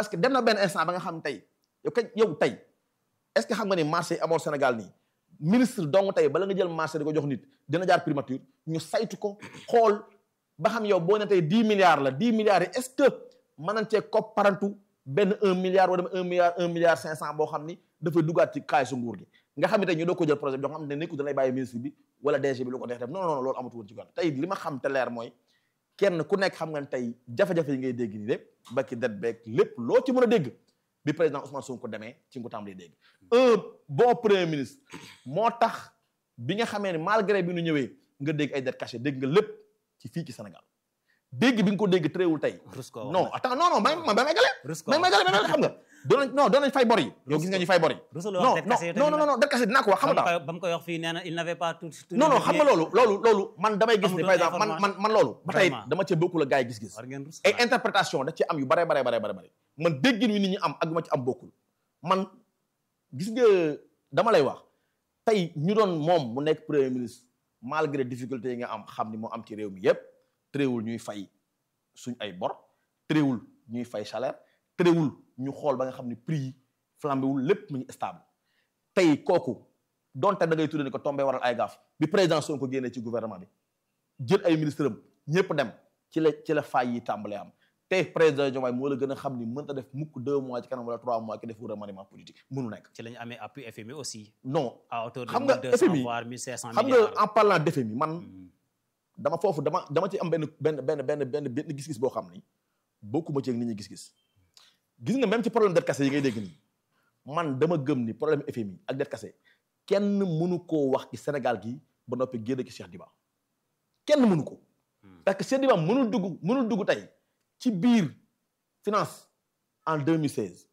parce que dem na benn instant ba nga xam tey yow kañ yow tey est-ce que xam nga ni marché amoon Sénégal nii ministre dong tey bala nga jël marché di ko jox nit dina jaar primature ñu saytu ko xool ba xam yow boo ne tey dix milliards la dix milliards yi est-ce que mën nañ cee kopp parantu benn un milliard wala un milliard un milliard cinq cent boo xam ni dafay duggaat ci xaalisu nguur gi nga xam ne tey ñu doo ko jël projet bi doo xam ne nekkul danay bàyyi ministre bi wala D G bi lu ko neex def non non loolu amatu woon ci gàll tey li ma xam te leer mooy kenn ku nekk xam nga ne tey jafe-jafe yi ngay dégg nii lépp ba ki det beeg lépp loo ci mën a dégg bi président Ousmane Sonko demee ci nga ko tàmbalee dégg un bon premier ministre moo tax bi nga xamee ne malgré bi nu ñëwee nga dégg ay dettes cachées dégg nga lépp ci fii ci Sénégal dégg bi nga ko dégg tréewul tey non attends non non may ma may gale may may gale may xam nga doonañ non doonañ fay bor yi yow gis nga ñu fay bor yi non non non non dettes cachées dinaa ko wax xam nga ba mu koy wax fii nee na il n'avait pas tout non non xam nga loolu loolu loolu man damay gis ni par exemple man man man loolu ba tey dama cee bokkul a gars yi gis-gis ay interprétation da ci am yu bare bare bare bare bare man déggin wi nit ñi am ak ma ci am bokkul man gis nga dama lay wax tey ñu doon moom mu nekk premier ministre malgré difficulté yi nga am xam ni moo am ci réew mi yépp tréewul ñuy fay suñ ay bor tréewul ñuy fay salaire tréewul ñu xool ba nga xam ni prix yi flambé wul lépp mu ngi stable tey kooku donte da ngay tuddee ni ko tombé waral ay gaaf bi président Sonko génnee ci gouvernement bi jël ay ministre am ñëpp dem ci la ci la fay yi tàmbalee am te président Diomaye moo la gën a xam ni mënta def mukk deux mois ci kanam wala trois mois ki def remaniement politique mënu nekk. ci la ñu amee appui F M I aussi. non à hauteur de xam nga mille deux cents F M I voire mille cinq cents xam milliards. nga en parlant d'F M I man dama foofu dama dama ci am benn benn benn benn benn benn gis-gis boo xam ni bokkuma ci ak nit ñi gis-gis gis nga même ci problème dettes cachées yi ngay dégg nii man dama gëm ni problème F M I ak dettes cachées kenn mënu koo wax ci Sénégal gi ba noppi génn ci Cheikh Diba kenn mënu ko parce que Cheikh Diba mënul dugg mënul dugg tey ci biir finance en deux mille seize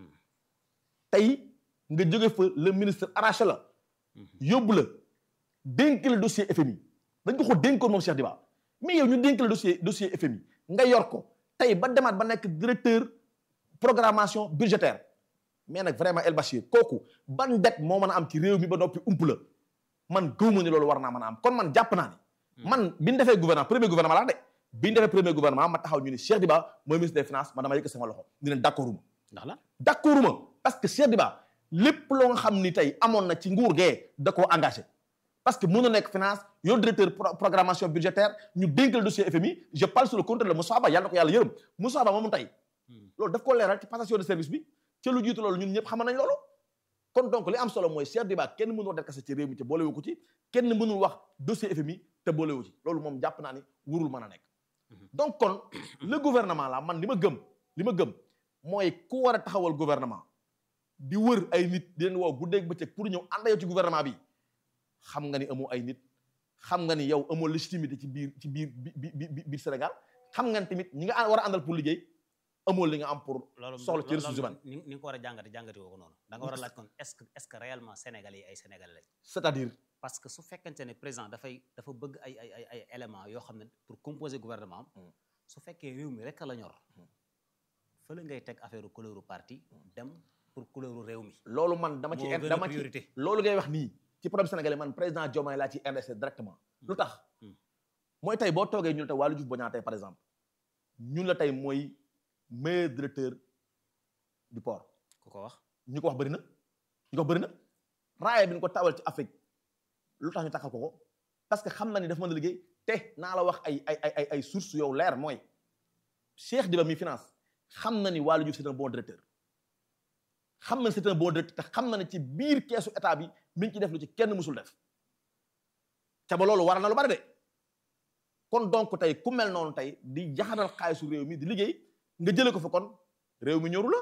tey nga jóge fa le ministre arraché la yóbbu la dénk la dossier F M I dañ ko ko dénkoon moom Cheikh Diba mais yow ñu dénk la dossier dossier F M I nga yor ko tey ba demaat ba nekk directeur programmation budgétaire mais nag vraiment El Bachir kooku ban dette moo mën a am ci réew mi ba noppi ump la man gëwuma ni loolu war naa mën a am kon man jàpp naa ni man bi ñu defee gouvernement premier gouvernement laa de bi ñu defee premier gouvernement ma taxaw ñu ni Cheikh Diba mooy ministre des finances man dama yëkk sama loxo ñu ne d'accord uma ndax la d'accord uma parce que Cheikh Diba lépp loo nga xam ni tey amoon na ci nguur gee da koo engagé parce que mën na nekk finance yow directeur programmation budgétaire ñu dénk le dossier F M I je parle sous le contrôle de Moussa Ba yàlla na ko yàlla yërëm Moussa Ba moomu tey loolu daf ko leeral ci passation de service bi ca lu jiitu loolu ñun ñëpp xam nañ loolu kon donc li am solo mooy Cheikh Diba kenn mënul wax dettes cachées ci réew mi te boolewu ko ci kenn mënul wax dossier F M I te boolewu ci loolu moom jàpp naa ni wurul mën a nekk donc kon le gouvernement la man li ma gëm li ma gëm mooy ku war a taxawal gouvernement di wër ay nit di leen woo guddeeg bëccëg pour ñëw ànd yow ci gouvernement bi xam nga ni amoo ay nit xam nga ni yow amoo légitimité ci biir ci biir bi bi biir Sénégal xam nga ni tamit ñi nga war a àndal pour liggéey amoo li nga am pour soxla ci ressources humaines ni ni nga ko war a jàngate jàngate woo ko noonu da nga war a laaj kon est-ce que est-ce que réellement sénégalais yi ay sénégalais lañ c'est-à-dire parce que su fekkente ne président dafay dafa bëgg ay ay ay ay éléments yoo xam ne pour composer gouvernement am su fekkee réew mi rek la ñor fële ngay teg affaire couleur parti dem pour couleur réew mi loolu man dama ci dama ci loolu ngay wax nii ci problème sénégalais man président Diomaye laa ci intéressé directement lu tax mooy tey boo toogee ñu la tey Waly Diouf Bodiang tey par exemple ñun la tey mooy meilleur directeur du port ku ko wax ñu ko wax bëri na ñu ko wax bëri na raaya bi ñu ko tawal ci Afrique lu tax ñu taxal ko ko parce que xam na ni dafa mën a liggéey te naa la wax ay ay ay ay sources yow leer mooy Cheikh Diba mi finance xam na ni Waly Diouf c'est un bon directeur xam na ni c'est un bon directeur te xam na ni ci biir keesu état bi mi ngi ci def lu ci kenn musul def ca ba loolu waral na lu bari de kon donc tey ku mel noonu tey di jaxanal xaalisu réew mi di liggéey nga jëlee ko fa kon réew mi ñoru la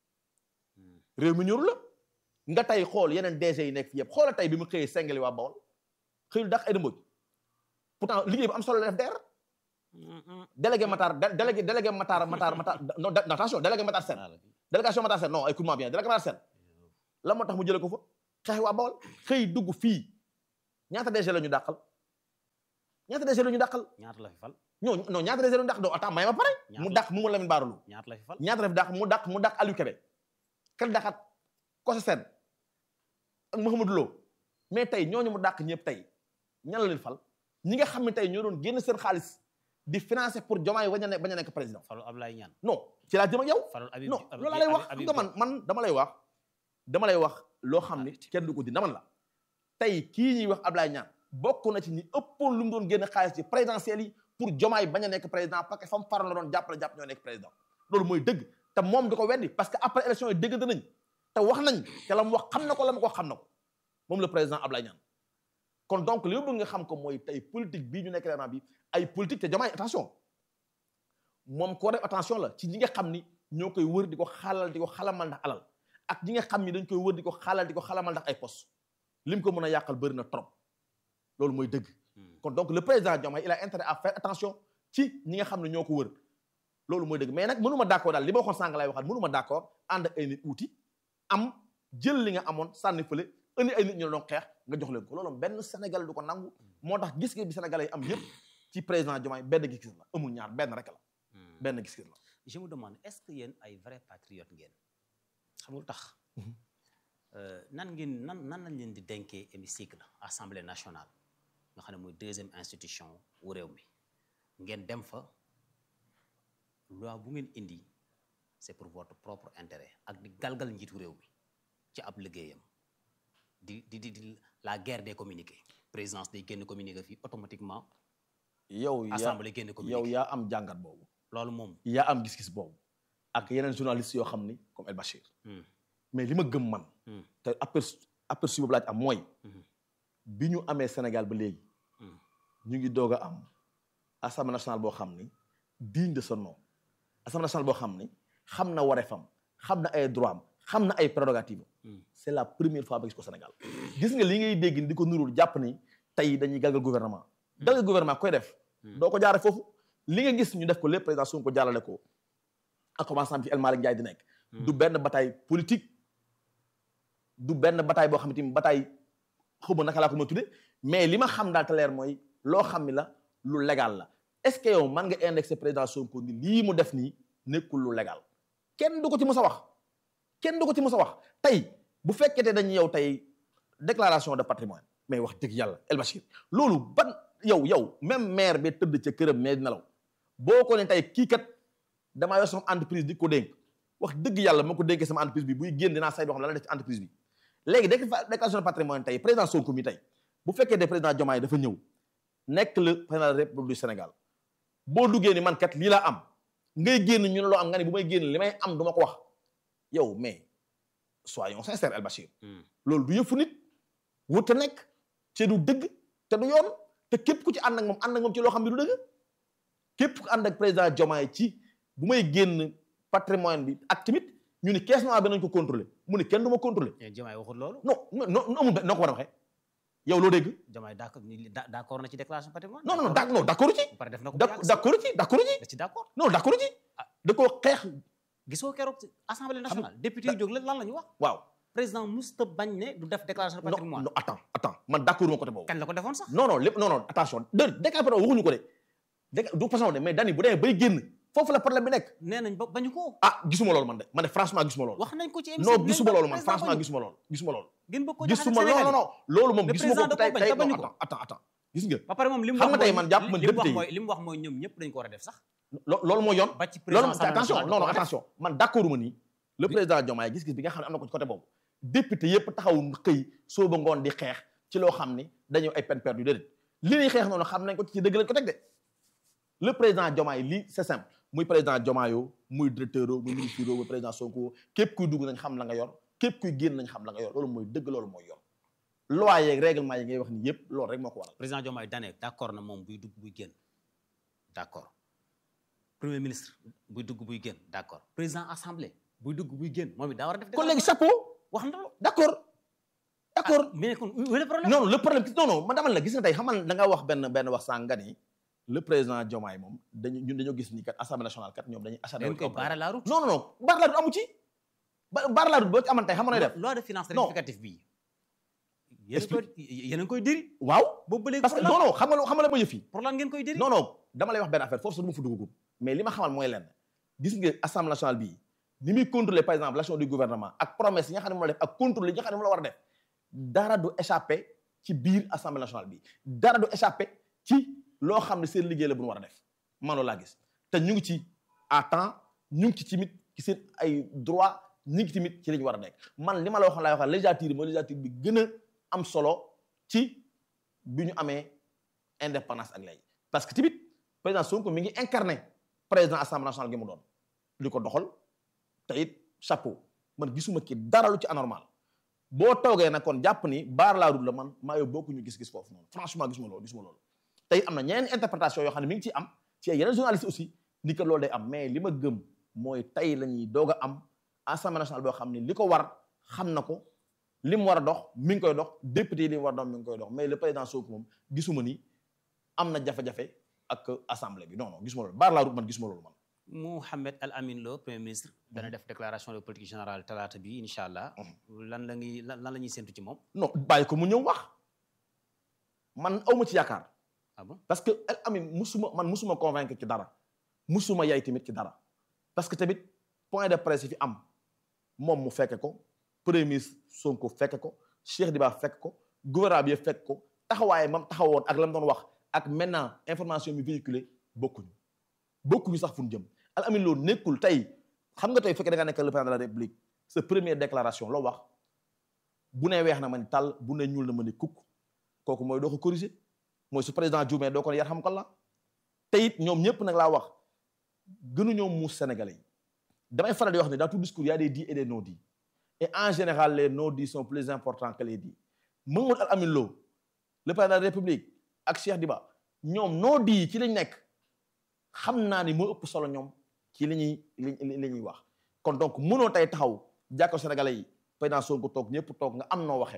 réew mi ñoru la nga tey xool yeneen D G yi nekk fi yëpp xoola tey bi mu xëyee sengali waa Bawol xëyul dàq ay dëmbooj pourtant liggéey bu am solo la def der délégué Matar délégué délégué Matar Matar Matar non attention délégué Matar Sène délégation Matar Sène non écoute-moi bien délégué Matar Sène la moo tax mu jëlee ko fa xeex waa Bawol xëy dugg fii ñaata D G la ñu dàqal ñaata D G la ñu dàqal ñaata la fi fal non non ñaata D G la ñu dàq doo attends may ma pare mu dàq mu mu Lamine Baralou ñaata la fi fal ñaata la fi dàq mu dàq mu dàq Aliou Kébé kan dàqat Kosa Sène ak Mouhamadou Lo mais tey ñooñu mu dàq ñëpp tey ñan la leen fal ñi nga xam ne tey ñoo doon génn seen xaalis di financer pour Diomaye bañ a nekk bañ a nekk président. Fallou Ablaye Niane. non ci laa jëm ak yow. Fallou Habib non loolu laa lay wax xam nga man man dama lay wax dama lay wax loo xam ni kenn du ko di dama la tey kii ñuy wax Ablaye Niane bokk na ci ñi ëppoon lu mu doon génn xaalis ci présidentielle yi pour Diomaye bañ a nekk président parce que fa mu faral la doon jàppale jàpp ñoo nekk président loolu mooy dëgg te moom du ko weddi parce que après élection yi déggante nañ te wax nañ te la mu wax xam na ko la mu ko xam na ko moom le président Ablaye Niane kon donc li ma bëgg nga xam ko mooy tey politique bii ñu nekk réellement bi ay politique te Diomaye attention moom ko def attention la ci ñi nga xam ni ñoo koy wër di ko xaalal di ko xalamal ndax alal ak ñi nga xam ni dañ koy wër di ko xaalal di ko xalamal ndax ay poste lim ko mën a yàqal bëri na trop loolu mooy dëgg kon donc le président Diomaye il a intérêt à faire attention ci ñi nga xam ne ñoo ko wër loolu mooy dëgg mais nag mënuma d'accord daal li ma waxoon sànq laay waxaat mënuma d'accord ànd ak ay nit uuti am jël li nga amoon sànni fële indi ay nit ñu doon xeex nga jox leen ko loolu benn Sénégal du ko nangu moo tax gis-gis bi Sénégalais yi am yëpp ci président Diomaye benn gis-gis la amul ñaar benn rek la benn gis-gis la. Je me demande est-ce que yéen ay vrais patriotes ngeen xam nga tax nan ngeen nan nan lañ leen di dénkee hémicycle assemblée nationale nga xam ne mooy deuxième institution wu réew mi ngeen dem fa loi bu ngeen indi c'est pour votre propre intérêt ak di galgal njiitu réew mi ci ab liggéeyam di di di di la guerre des communiqués présidence day génn communiqué fii automatiquement. yow yaa assemblée génn communiqué yow yaa am jàngat boobu. loolu moom yaa am gis-gis boobu ak yeneen journalistes yoo xam ni comme El Bachir. mais li ma gëm man. te aperçu aperçu boobu laaj am mooy. bi ñu amee Sénégal ba léegi. ñu ngi doog a am assemblée nationale boo xam ni digne de son nom assemblée nationale boo xam ni xam na wareefam xam na ay droit am xam na ay prérogatives. c'est la première fois ba gis ko Sénégal. gis nga li ngay dégg di ko nurul jàpp ni tey dañuy galgal gouvernement. galgal gouvernement koy def. doo ko jaare foofu. li nga gis ñu def ko lépp président Sonko jàllale ko en commençant ci El Malick Ndiaye di nekk. du benn bataille politique du benn bataille boo xam ne tamit bataille xaw ma naka laa ko ma tudde mais li ma xam daal te leer mooy loo xam ni la lu légal la est-ce que yow man nga indexer président Sonko ni lii mu def nii nekkul lu légal kenn du ko ci mës a wax kenn du ko ci mës a wax tey bu fekkete dañuy yow tey déclaration de patrimoine mais wax dëgg yàlla El Bachir loolu ban yow yow même maire bi tëdd ca këram mais dina law boo ko ne tey kii kat damaa yor sama entreprise di ko dénk wax dëgg yàlla moo ko dénkee sama entreprise bi buy génn dinaa say boo xam ne la def ci entreprise bi léegi déclaration de patrimoine tey président Sonko mi tey bu fekkee ne président Diomaye dafa ñëw nekk le président de la République du Sénégal boo duggee ni man kat lii laa am ngay génn ñu ne loo am nga ni bu may génn li may am du ma ko wax yow mais soyons sincères El Bachir loolu du yëfu nit wut a nekk te du dëgg te du yoon te képp ku ci ànd ak moom ànd ak moom ci loo xam ne du dëgg képp ku ànd ak président Diomaye ci bu may génn patrimoine bi ak tamit ñu ni caisse noire bi nañ ko contrôler mu ni kenn du ma contrôler. Diomaye waxul loolu. non non non amul noo ko war a waxee yow loo dégg. Diomaye d'accord d'accord na ci déclaration patrimoine. non non non d'accord ci. pare def na ko d'accord ci d'accord ci. da ci d'accord. non d'accord ci. da koo xeex. gisoo keroog assemblée nationale. député yu jóg lan lan la ñu wax. waaw président musta bañ ne du def déclaration de patrimoine. non non attends attends man d'accord ma côté boobu. kañ la ko defoon sax. non non lépp non non attention de déclaration waxuñu ko de dé du façon de mais dani bu demee bay génn foofu la problème bi nekk. nee nañ ba bañu ko. ah gisuma loolu man de man de franchement gisuma loolu. wax nañ ko ci émission non gisuma loolu man franchement gisuma loolu gisuma loolu. gën bëgg ko gisuma non non non loolu moom gisuma ko tey tey non attends attends attends gis nga. ba pare moom li mu xam wax nga tey man jàpp man député mooy li mu wax mooy ñoom ñëpp dañ ko war a def sax. loolu mooy yoon. ba ci président loolu attention non non attention man d'accord ma nii le président Diomaye gis-gis bi nga xam ne am na ko ci côté boobu député yëpp taxaw xëy sooba ngoon di xeex ci loo xam ni dañu ay peine perdue déedéet li ñuy xeex noonu xam nañ ko ci dëgg lañ ko teg de le président Diomaye lii c'est simple muy président Diomaye yoo muy directeur yoo muy ministre yoo muy président Sonko képp kuy dugg nañ xam la nga yor képp kuy génn nañ xam la nga yor loolu mooy dëgg loolu mooy yor loi yeeg règlement yi ngay wax ni yëpp loolu rek moo ko waral. président Diomaye dane d'accord na moom buy dugg buy génn d'accord premier ministre buy dugg buy génn d'accord président assemblée buy dugg buy génn moom it daa war a def. kon léegi chapeau wax na d'accord d'accord mais kon le problème. non le problème non non man dama la gis nga tey xamal da nga wax benn benn wax sànq nga ni le président Diomaye moom dañu ñun dañoo gis ni kat assemblée nationale kat ñoom dañuy acharné dañ ko barrer la route. non non non barrer la route amu ci barrer la route boo ci amoon tey xam nga nooy def. loi de finance rectificative bi yéen a koy yéen a koy diri. waaw boobu ba léegi parce que non non xam nga xam nga la ma yëf yi. pour lan ngeen koy diri. non non dama lay wax benn affaire force du ma fa dugg mais li ma xamal mooy lenn gis nga assemblée nationale bii ni muy contrôler par exemple l'action du gouvernement ak promesse yi nga xam ne moom la def ak contrôle yi nga xam ne moom la war a def dara du échappé ci biir assemblée nationale bi dara du échappé ci loo xam ne seen liggéey la bu ñu war a def man loolu laa gis te ñu ngi ci à temps ñu ngi ci timit ci seen ay droit ñu ngi timit ci li ñu war a nekk man li ma la waxoon laay waxal législature mooy législature bi gën a am solo ci bi ñu amee indépendance ak léegi parce que timit président Sonko mi ngi incarné président assemblée nationale gi mu doon li ko doxal te it chapeau man gisuma ki dara lu ci anormal boo toogee nag kon jàpp ni baar laa route la man maa yow bokkuñu gis-gis foofu noonu franchement gisuma loolu gisuma loolu tey am na ñeneen interprétation yoo xam ne mi ngi ciy am ci ay yeneen journalistes aussi ni que loolu day am mais li ma gëm mooy tey la ñuy doog a am assemblée nationale boo xam ne li ko war xam na ko li mu war a dox mi ngi koy dox député yi li mu war a dox mi ngi koy dox mais le président Sonko moom gisuma ni am na jafe-jafe ak assemblée bi non non gisuma loolu baar laa route man gisuma loolu man. Mouhamed Al Amin Lo premier ministre dana def déclaration de politique générale talaata bi incha allah. lan la ñuy lan la ñuy séntu ci moom. non bàyyi ko mu ñëw wax man awma ci yaakaar. ah bon parce que Al Amin musuma man musuma convaincre ci dara musuma yaay tamit ci dara parce que tamit point de presse yi fi am moom mu fekke ko premier ministre Sonko fekke ko Cheikh Diba fekk ko gouvernement bi fekk ko taxawaaye mam taxawoon ak la mu doon wax ak maintenant information bi véhiculé bokkuñu bokkuñu sax fu ñu jëm Al Amin Lo nekkul tey xam nga tey fekkee da nga nekk le président de la république sa première déclaration loo wax bu ne weex na ma ni tàll bu ne ñuul na ma ni kukk kooku mooy doo ko corriger mooy su président Diomaye doo ko yar xam ko la te it ñoom ñëpp nag laa wax gënuñoo muus sénégalais yi damay faral di wax ne dans tout discours il y a des dits et des non-dits et en général les non-dits sont plus importants que les dits Mamadou Al Amin Lo le président de la république ak Cheikh Diba ñoom non-dits yi ci lañ nekk xam naa ni moo ëpp solo ñoom ci li ñuy li li ñuy wax kon donc mënoo tey taxaw jàkko sénégalais yi président Sonko toog ñëpp toog nga am noo waxee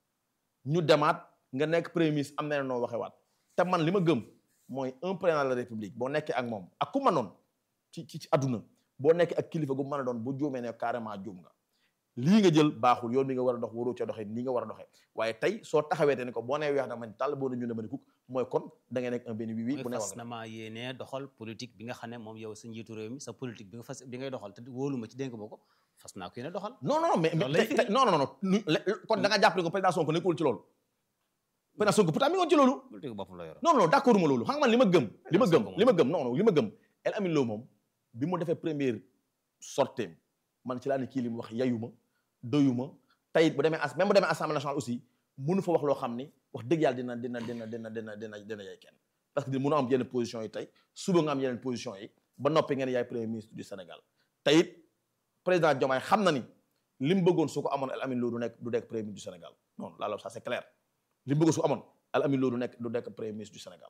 ñu demaat nga nekk premier ministre am na noo waxee waat te man li ma gëm mooy un président de la république boo nekkee ak moom ak ku ma noon ci ci ci adduna boo nekkee ak kilifa gu mën a doon bu juumee ne carrément juum nga lii nga jël baaxul yoon bi nga war a dox waroo ca doxee nii nga war a doxee waaye tey soo taxawee te ni ko boo nee weex na ma ni tàll boo ne ñu ne ma ni kuk mooy kon da ngay nekk un benn wi wi bu ne fas na maa yéene doxal politique bi nga xam ne moom yow sa njiitu réew mi sa politique bi nga fas bi ngay doxal te wóolu ma ci dénk boo ko fas naa ko yéene doxal non non mais mais non non non kon da nga jàpp ne ko président Sonko nekkul ci loolu président Sonko pourtant mi ngi woon ci loolu politique boppam la yor non non d'accord ma loolu xam nga man li ma gëm li ma gëm li ma gëm non non li ma gëm El Amin Lo moom bi mu defee première sortie man ci laa ne kii li mu wax yayuma doyuma tey bu demee as même bu demee assemblée nationale aussi mënu fa wax loo xam ni wax dëgg yàlla dina dina dina dina dina dina dina yay kenn parce que di mënu am yenn position yi tey suba nga am yeneen position yi ba noppi ngeen yaay premier ministre du Sénégal tey it président Diomaye xam na ni li mu bëggoon su ko amoon El Amin Lo du nekk du nekk premier ministre du Sénégal non là ça c'est clair li mu bëggoon su ko amoon El Amin Lo du nekk du nekk premier ministre du Sénégal.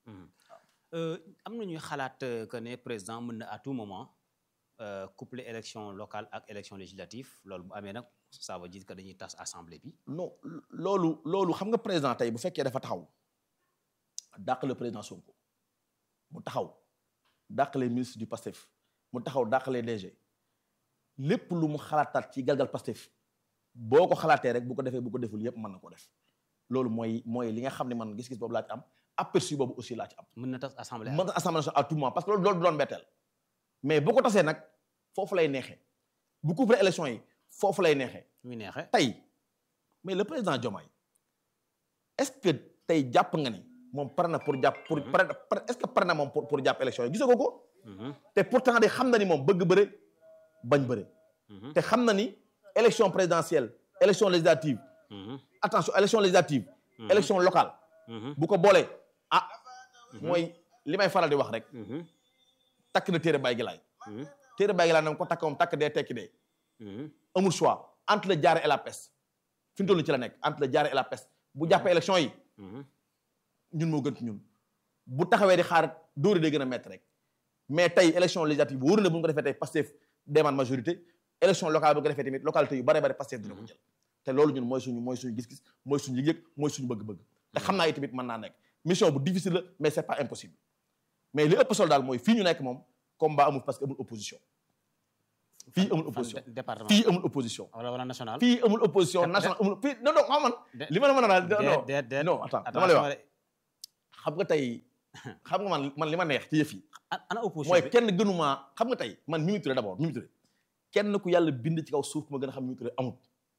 am na ñuy xalaat que ne président mën na à tout moment coupler élection locale ak élection législative loolu bu amee nag ça veut dire que dañuy tas assemblée bi. non loolu loolu xam nga président tey bu fekkee dafa taxaw dàq le président Sonko mu taxaw dàq les ministres du Pastef mu taxaw dàq les D G lépp lu mu xalaataat ci galgal Pastef boo ko xalaatee rek bu ko defee bu ko deful yépp mën na ko def loolu mooy mooy li nga xam ne man gis-gis boobu laa ci am aperçu boobu aussi laa ci am. mën na tas assemblée mën na tas assemblée à tout moment parce que loolu loolu du doon betteel mais bu ko tasee nag foofu lay neexee bu couvre élection yi foofu lay neexee. muy neexee tey mais le président Diomaye est-ce que tey jàpp nga ni moom pare na pour jàpp pour pare est-ce que pare na moom pour pour jàpp élection yi gisoo ko ko. te pourtant de xam na ni moom bëgg bëre bañ bëre. te xam na ni élection présidentielle élection législative. attention élection législative. élection locale. bu ko boolee ah. mooy li may faral di wax rek. takk na téere Baye Gilaay. téere Baye Gilaay nag ko takk moom takk dee tekki dee. amul choix entre le Diarra et la peste fi mu toll ci la nekk entre le Diarra et la peste bu jàppee élection yi. ñun moo gën ci ñun bu taxawee di xaar dóori day gën a métti rek mais tey élection législative wóor na bu ñu ko defee tey Pastef demande majorité élection locale bu ñu ko defee tamit localité yu bare bare Pastef dina ko jël te loolu ñun mooy suñu mooy suñu gis-gis mooy suñu yëg-yëg mooy suñu bëgg-bëgg te xam naa tamit mën naa nekk mission bu difficile la mais c'est pas impossible mais li ëpp solo daal mooy fii ñu nekk moom combat amul parce que amul opposition fii amul opposition département fii amul opposition wala national fii amul opposition national amul fii non non xam man li ma la mën a daal non attends dama lay wax xam nga tey xam nga man man li ma neex ci yëf yi ana opposition mooy kenn gënumaa xam nga tey man Mimi Touré d'abord Mimi Touré kenn ku yàlla bind ci kaw suuf ku ma gën a xam Mimi Touré amul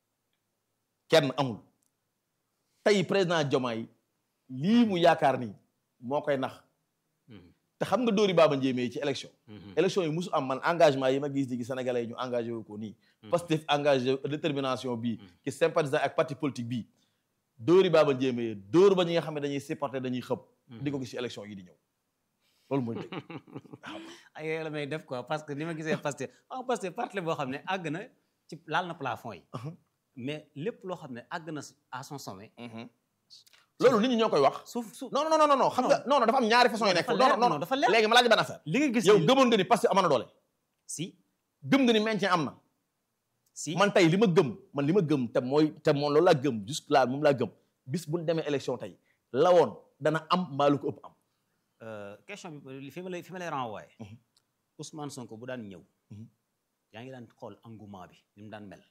kenn amul tey président Diomaye lii mu yaakaar ni moo koy nax te xam nga Dóori Baba Ndiémé ci élection élection yi musu am man engagement yi ma gis di gi sénégalais yi ñu engagé wu ko nii Pastef engagé détermination bii ki sympathisant ak parti politique bii Dóori Baba Ndiémé dóor ba ñi nga xam ne dañuy supporter dañuy xëpp di ko gis ci élection yi di ñëw loolu mooy dëgg waaw ay la may def quoi parce que ni ma gisee Pastef ah Pastef parti boo xam ne àgg na ci laal na plafond yi mais lépp loo xam ne àgg na à son sommet loolu nit ñi ñoo koy wax suuf suuf non non non non xam nga non non dafa am ñaari façon yu nekk non non dafa leer léegi ma laaj benn affaire li nga gis yow gëmoon nga ni Pastef am na doole si gëm nga ni maintien am na si man tey li ma gëm man li ma gëm te mooy te moom loolu laa gëm jusque là moom laa gëm bis bu ñu demee élection tey la woon dana am mbaa lu ko ëpp am question bi fi ma lay fi ma lay renvoyé Ousmane Sonko bu daan ñëw yaa ngi daan xool engouement bi ni mu daan mel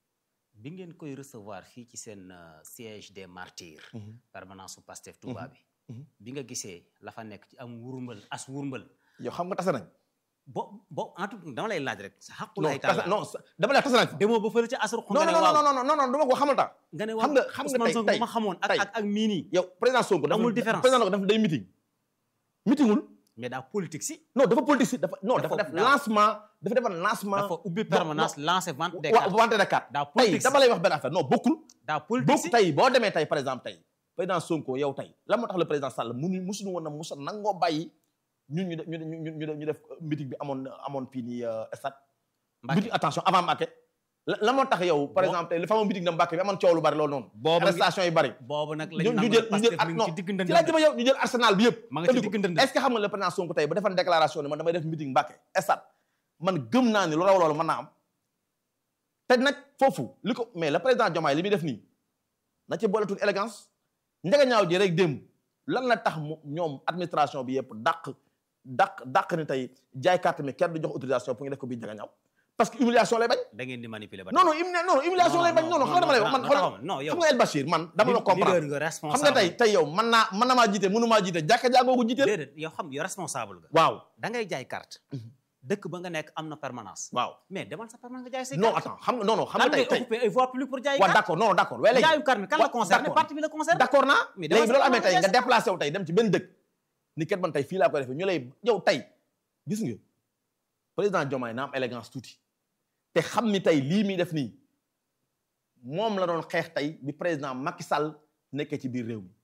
bi ngeen koy recevoir fii ci seen siège des martyrs permanence su Pastef Touba bi bi nga gisee la fa nekk ci am wurmbal as wurmbal yow xam nga tase nañ bo bo en tout dama lay laaj rek sa xaqu lay taala non dama lay tase nañ demoo ba fële ci asar non non non non non non duma ko xamal ta nga ne xam nga xam nga Ousmane Sonko tey ma xamoon ak ak ak mii nii yow président Sonko amul différence président Sonko dafa day meeting meetingul mais daa politique si non dafa politique si dafa non dafa def lancement dafa defar lancement dafa ubbi permanence lancé vente des waaw cartes vente des cartes daa tey politique dama lay wax benn affaire non bokkul daa politique si bokk tey boo demee tey par exemple tey président Sonko yow tey la moo tax le président Sall munu musuñu woon a musa nangoo bàyyi ñun ñu def ñu ñu ñu def meeting bi amoon amoon fii nii stade meeting attention avant Mbacké la moo tax yow par exemple tey le fameux meeting de Mbacké bi amoon coow lu bari loolu noonu arrestation yi bari boobu nag ñu ñu jël ñu jël non ci la jëma yow ñu jël arsenal bi yëpp ma nga ci digg ndënd est-ce que xam nga le président Sonko tey ba defoon déclaration ne man damay def meeting Mbacké stade man gëm naa ni lu raw loolu mën naa am te nag foofu li ko mais le président Diomaye li muy def nii na ci boole tuuti élégance njëga ñaaw ji rek démb lan la tax mu ñoom administration bi yëpp dàq dàq dàq ni tey jaay carte mi kenn du jox autorisation pour ñu def ko biir njëga ñaaw parce que humiliation lay bañ da ngeen di manipuler ba non non non non humiliation lay bañ non non xam nga dama lay wax man xool non yow xam nga El Bachir man dama la comprendre leader nga responsable xam nga tey tey yow mën naa mën na maa jiite mënu maa jiite jàkka jàngoo ko jiiteel déedéet yow xam yow responsable nga waaw da ngay jaay carte dëkk ba nga nekk am na permanence waaw mais demal sa permanence nga jaay say non carte attends xam nga non non xam nga tey tey occuper ay voies publiques pour jaay waaw carte d'accord non non d'accord waaye léegi jaayu carte mi kan la concerné parti bi la concerné d'accord naa mais léegi bi loolu amee tey nga demal sa déplacé wu tey dem ci benn dëkk ni kat man tey fii laa koy defee ñu lay yow tey gis nga président Diomaye na am élégance tuuti te xam ni tey lii muy def nii moom la doon xeex tey bi président Macky Sall nekkee ci biir réew mi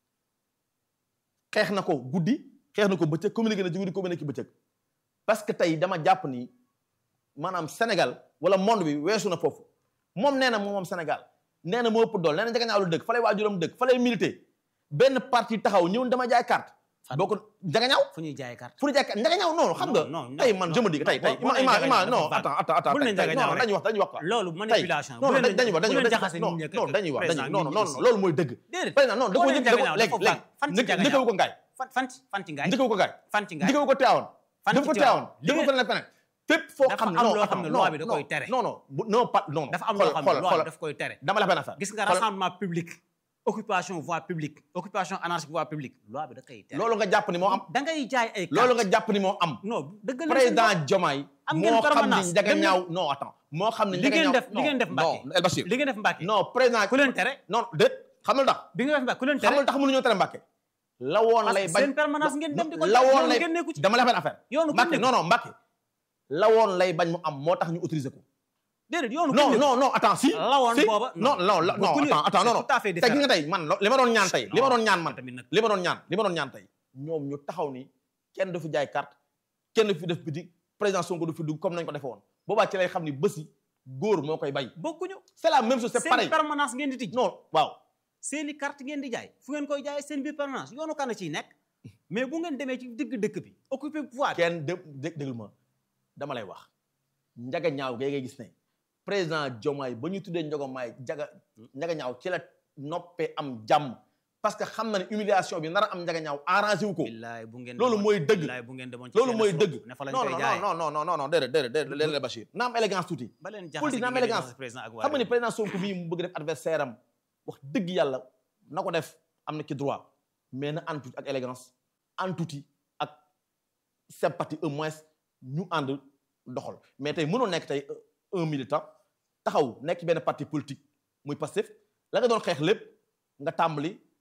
xeex na ko guddi xeex na ko bëccëg communiqué na ci guddi communiqué bëccëg parce que tey dama jàpp ni maanaam Sénégal wala monde bi weesu na foofu moom nee na moom moom Sénégal nee na moo ëpp dool nee na njëgañaaw lu dëkk fa lay waajuram dëkk fa lay milité benn parti taxaw ñëw dama jaay carte boo ko njëgañaaw fu ñuy jaay carte fu ñu jaay carte njëgañaaw noonu xam nga non non tey man je me dis tey tey ima ima ima non attends attends attends bul ne njëgañaaw non dañuy wax dañuy wax quoi loolu manipulation non dañuy dañuy wax dañuy jaxase non nit ñi non dañuy wax dañuy non non non président loolu mooy dëgg déedéet président non da ko boo nee njëkk njëgañaaw léegi dafa fan ci léegi njëkkewu ko ngaay fan fan fan ci ngaay njëkkewu ko ngaay fan ci ngaay njëkkewu ko teewoon fan dafa ko ci teewoon li dafa ko feneen feneen fépp foo dafa xam ne am non loo xam ne non loi bi da koy tere. non non bu non pas non dafa am loo xam ne loi bi daf koy tere. dama la benn affaire gis nga rassemblement public occupation voie publique occupation anarchique voie publique loi bi da koy tere. loolu nga jàpp ni moo am da ngay jaay ay carte loolu nga jàpp ni moo am non dëgg la président Diomaye am ngeen moo xam ni permanence njaga ñaaw non attends moo xam ne li njaga ngeen ñaaw def li ngeen def Mbacké non El Bachir li ngeen def Mbacké non président ku leen tere non déet xamal tax bi nga def Mbacké ku leen tere xamal tax mënuñoo tere Mbacké la woon lay bañ seen permanence ngeen dem di ko la woon lay ngeen nekku ci dama la benn affaire yoonu Mbacké non non Mbacké la woon lay bañ mu am moo tax ñu autoriser ko déedéet yoonu non non non attends si la woon si booba non non non attends attends non non tout à fait tey gis nga tey man li ma doon ñaan tey li ma doon ñaan man tamit nag li ma doon ñaan li ma doon ñaan tey ñoom ñu taxaw ni kenn du fi jaay carte kenn du fi def biti président Sonko du fi dugg comme nañ ko defe woon boobaa ci lay xam ni bési góor moo koy bay bokkuñu c'est la même chose c'est pareil seen permanence ngeen di tij non waaw seeni carte ngeen di jaay fu ngeen koy jaayee seen biir permanence yoonu kan ciy nekk mais bu ngeen demee ci digg dëkk bi occupé pouvoir kenn dé déglu ma dama lay wax njaga ñaaw gay ngay gis ne président Diomaye ba ñu tuddee njogomaay jaga njaga ñaaw ci la noppee am jàmm parce que xam na ne humiliation bi nar a am njaga ñaaw arrangé wu ko billaay bu ngeen loolu mooy dëgg billaay bu ngeen demoon ci loolu mooy dëgg ne fa lañ non koy jaayee non non non non non déedéet déedéet déedéet Bachir na am élégance tuuti ba leen politique na am élégance xam nga ni président Sonko mii mu bëgg def adversaire am wax dëgg yàlla na ko def am na ci droit mais na ànd tuuti ak élégance ànd tuuti ak sympathie au moins ñu ànd doxal mais tey mënoo nekk tey un militant taxaw nekk benn parti politique muy Pastef la nga doon xeex lépp nga tàmbali